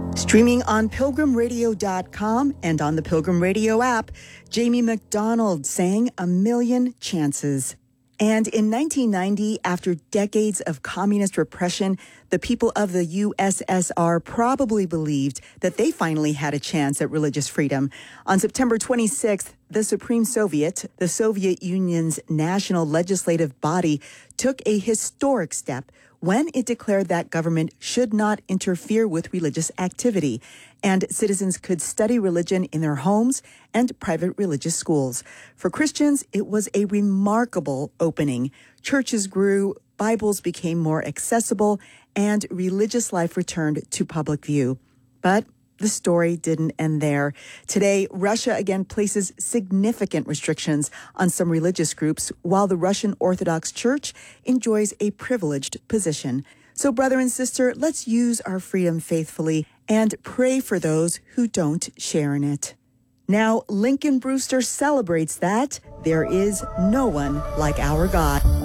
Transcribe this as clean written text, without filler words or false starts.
Streaming on pilgrimradio.com and on the Pilgrim Radio app, Jamie McDonald sang A Million Chances. And in 1990, after decades of communist repression, the people of the USSR probably believed that they finally had a chance at religious freedom. On September 26th, the Supreme Soviet, the Soviet Union's national legislative body, took a historic step when it declared that government should not interfere with religious activity, and citizens could study religion in their homes and private religious schools. For Christians, it was a remarkable opening. Churches grew, Bibles became more accessible, and religious life returned to public view. But the story didn't end there. Today, Russia again places significant restrictions on some religious groups, while the Russian Orthodox Church enjoys a privileged position. So, brother and sister, let's use our freedom faithfully and pray for those who don't share in it. Now, Lincoln Brewster celebrates that there is no one like our God.